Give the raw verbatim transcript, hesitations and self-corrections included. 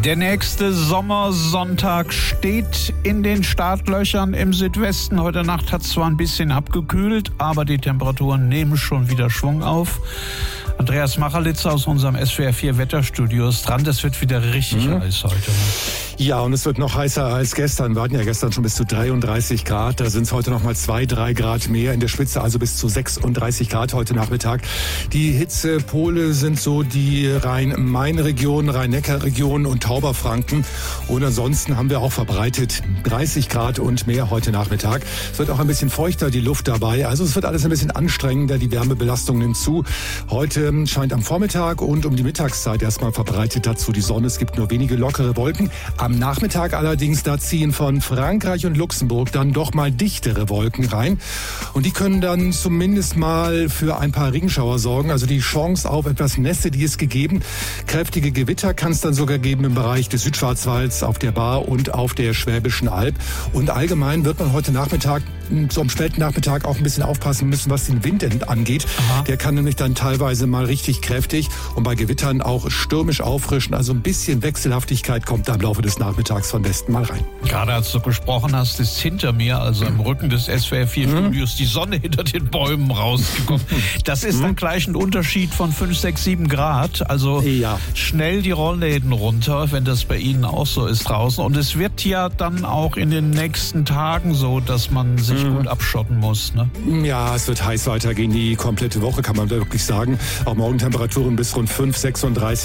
Der nächste Sommersonntag steht in den Startlöchern im Südwesten. Heute Nacht hat es zwar ein bisschen abgekühlt, aber die Temperaturen nehmen schon wieder Schwung auf. Andreas Machalitz aus unserem S W R vier Wetterstudio ist dran. Das wird wieder richtig mhm. heiß heute. Ja, und es wird noch heißer als gestern. Wir hatten ja gestern schon bis zu dreiunddreißig Grad. Da sind es heute noch mal zwei, drei Grad mehr. In der Spitze also bis zu sechsunddreißig Grad heute Nachmittag. Die Hitzepole sind so die Rhein-Main-Region, Rhein-Neckar-Region und Tauberfranken. Und ansonsten haben wir auch verbreitet dreißig Grad und mehr heute Nachmittag. Es wird auch ein bisschen feuchter, die Luft dabei. Also es wird alles ein bisschen anstrengender. Die Wärmebelastung nimmt zu. Heute scheint am Vormittag und um die Mittagszeit erstmal verbreitet dazu die Sonne. Es gibt nur wenige lockere Wolken. Am Nachmittag allerdings, da ziehen von Frankreich und Luxemburg dann doch mal dichtere Wolken rein. Und die können dann zumindest mal für ein paar Regenschauer sorgen. Also die Chance auf etwas Nässe, die ist gegeben. Kräftige Gewitter kann es dann sogar geben im Bereich des Südschwarzwalds, auf der Baar und auf der Schwäbischen Alb. Und allgemein wird man heute Nachmittag, so am späten Nachmittag auch ein bisschen aufpassen müssen, was den Wind angeht. Aha. Der kann nämlich dann teilweise mal richtig kräftig und bei Gewittern auch stürmisch auffrischen. Also ein bisschen Wechselhaftigkeit kommt da im Laufe des Nachmittags von Westen mal rein. Gerade als du gesprochen hast, ist hinter mir, also im Rücken des S W R vier Studios, die Sonne hinter den Bäumen rausgekommen. Das ist dann gleich ein Unterschied von fünf, sechs, sieben Grad. Also ja. Schnell die Rollläden runter, wenn das bei Ihnen auch so ist draußen. Und es wird ja dann auch in den nächsten Tagen so, dass man sich mhm. gut abschotten muss. Ne? Ja, es wird heiß weitergehen. Die komplette Woche kann man wirklich sagen. Auch morgen Temperaturen bis rund fünf, sechsunddreißig